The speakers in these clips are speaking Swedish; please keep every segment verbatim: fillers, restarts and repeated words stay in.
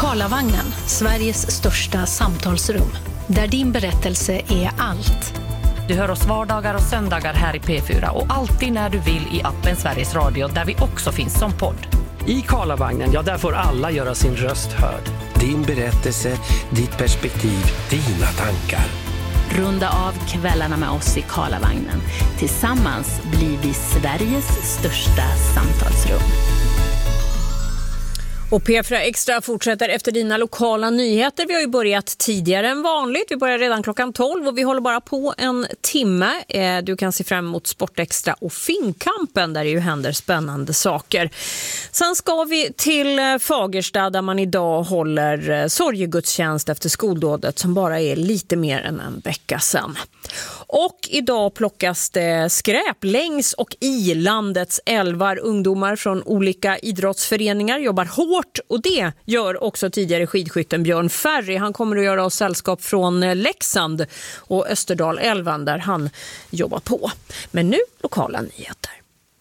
Karlavagnen, Sveriges största samtalsrum. Där din berättelse är allt. Du hör oss vardagar och söndagar här i P fyra och alltid när du vill i appen Sveriges Radio där vi också finns som podd. I Karlavagnen, ja där får alla göra sin röst hörd. Din berättelse, ditt perspektiv, dina tankar. Runda av kvällarna med oss i Karlavagnen. Tillsammans blir vi Sveriges största samtalsrum. Och P fyra Extra fortsätter efter dina lokala nyheter. Vi har ju börjat tidigare än vanligt. Vi börjar redan klockan tolv och vi håller bara på en timme. Du kan se fram emot Sportextra och Finnkampen där det ju händer spännande saker. Sen ska vi till Fagersta där man idag håller sorgegudstjänst efter skoldådet som bara är lite mer än en vecka sedan. Och idag plockas det skräp längs och i landets älvar. Ungdomar från olika idrottsföreningar jobbar hårt och det gör också tidigare skidskytten Björn Ferry. Han kommer att göra oss sällskap från Leksand och Österdalälvan där han jobbar på. Men nu lokala nyheter.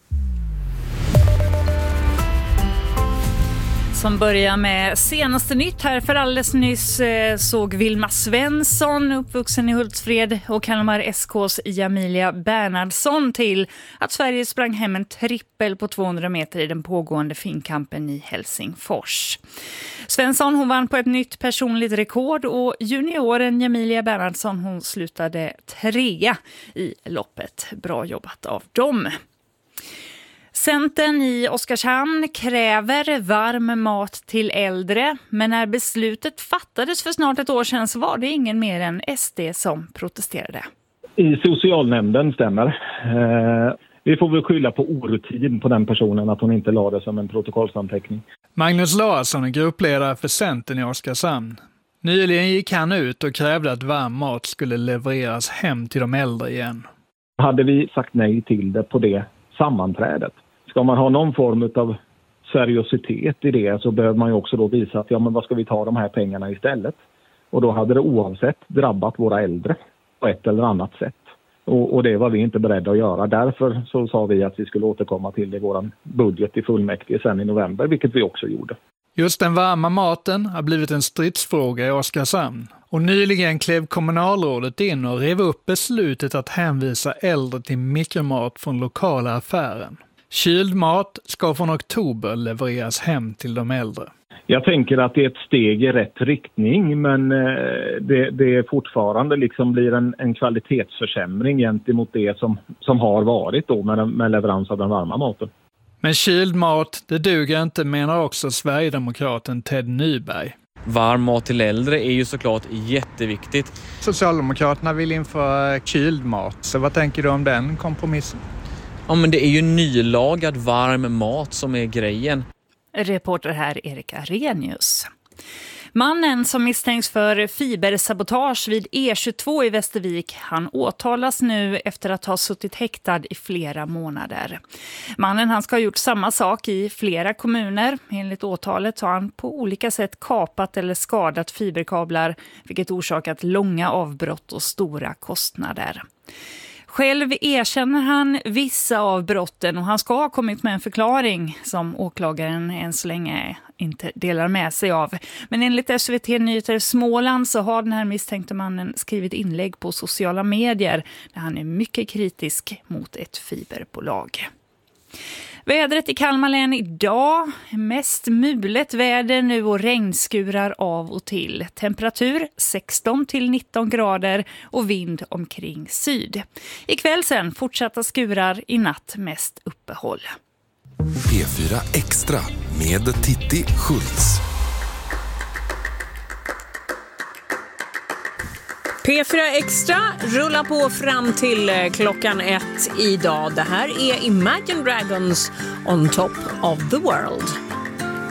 Som börjar med senaste nytt här för alldeles nyss eh, såg Vilma Svensson, uppvuxen i Hultsfred, och Kalmar S K:s Jamilia Bernhardsson till att Sverige sprang hem en trippel på tvåhundra meter i den pågående Finnkampen i Helsingfors. Svensson hon vann på ett nytt personligt rekord och junioren Jamilia Bernhardsson hon slutade trea i loppet. Bra jobbat av dem. Centern i Oskarshamn kräver varm mat till äldre, men när beslutet fattades för snart ett år sedan så var det ingen mer än S D som protesterade. I socialnämnden stämmer. Eh, vi får väl skylla på orutin på den personen att hon inte la det som en protokollsanteckning. Magnus Larsson är gruppledare för Centern i Oskarshamn. Nyligen gick han ut och krävde att varm mat skulle levereras hem till de äldre igen. Hade vi sagt nej till det på det sammanträdet, ska man ha någon form av seriositet i det så behöver man ju också då visa att ja men vad ska vi ta de här pengarna istället? Och då hade det oavsett drabbat våra äldre på ett eller annat sätt. Och, och det var vi inte beredda att göra. Därför så sa vi att vi skulle återkomma till det i vår budget i fullmäktige sen i november, vilket vi också gjorde. Just den varma maten har blivit en stridsfråga i Oskarshamn. Och nyligen klev kommunalrådet in och rev upp beslutet att hänvisa äldre till mikromat från lokala affären. Kyld mat ska från oktober levereras hem till de äldre. Jag tänker att det är ett steg i rätt riktning, men det, det fortfarande liksom blir en, en kvalitetsförsämring gentemot det som, som har varit då med, med leverans av den varma maten. Men kyld mat, det duger inte, menar också Sverigedemokraten Ted Nyberg. Varm mat till äldre är ju såklart jätteviktigt. Socialdemokraterna vill införa kyld mat, så vad tänker du om den kompromissen? Ja, men det är ju nylagad varm mat som är grejen. Reporter här Erik Arrhenius. Mannen som misstänks för fibersabotage vid E tjugotvå i Västervik, han åtalas nu efter att ha suttit häktad i flera månader. Mannen han ska ha gjort samma sak i flera kommuner. Enligt åtalet har han på olika sätt kapat eller skadat fiberkablar, vilket orsakat långa avbrott och stora kostnader. Själv erkänner han vissa av brotten och han ska ha kommit med en förklaring som åklagaren än så länge inte delar med sig av. Men enligt S V T Nyheter Småland så har den här misstänkte mannen skrivit inlägg på sociala medier där han är mycket kritisk mot ett fiberbolag. Vädret i Kalmar län idag, mest mulet väder nu och regnskurar av och till. Temperatur sexton till nitton grader och vind omkring syd. Ikväll sen fortsatta skurar, i natt mest uppehåll. P fyra Extra med Titti Schultz. P fyra Extra rullar på fram till klockan ett idag. Det här är Imagine Dragons On Top of the World.